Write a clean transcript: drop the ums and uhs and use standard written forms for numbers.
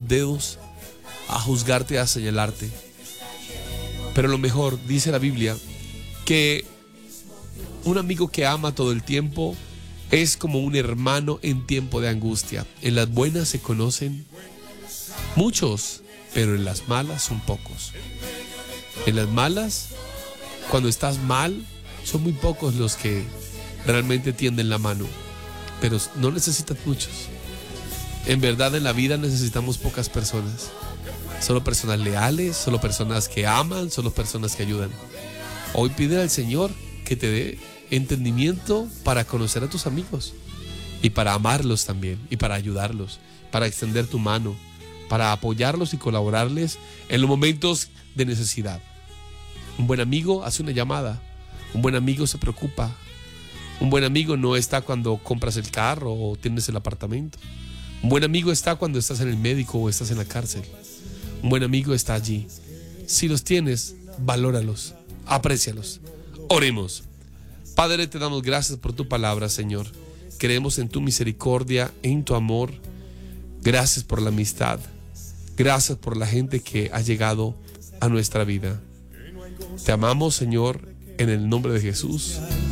dedos a juzgarte, a señalarte. Pero lo mejor, dice la Biblia, que un amigo que ama todo el tiempo es como un hermano en tiempo de angustia. En las buenas se conocen muchos, pero en las malas son pocos. En las malas, cuando estás mal, son muy pocos los que realmente tienden la mano, pero no necesitas muchos. En verdad, en la vida necesitamos pocas personas. Solo personas leales, solo personas que aman, solo personas que ayudan. Hoy pide al Señor que te dé entendimiento para conocer a tus amigos y para amarlos también, y para ayudarlos, para extender tu mano, para apoyarlos y colaborarles en los momentos de necesidad. Un buen amigo hace una llamada, un buen amigo se preocupa, un buen amigo no está cuando compras el carro o tienes el apartamento. Un buen amigo está cuando estás en el médico o estás en la cárcel. Un buen amigo está allí. Si los tienes, valóralos, aprécialos. Oremos. Padre, te damos gracias por tu palabra, Señor. Creemos en tu misericordia, en tu amor. Gracias por la amistad. Gracias por la gente que ha llegado a nuestra vida. Te amamos, Señor, en el nombre de Jesús.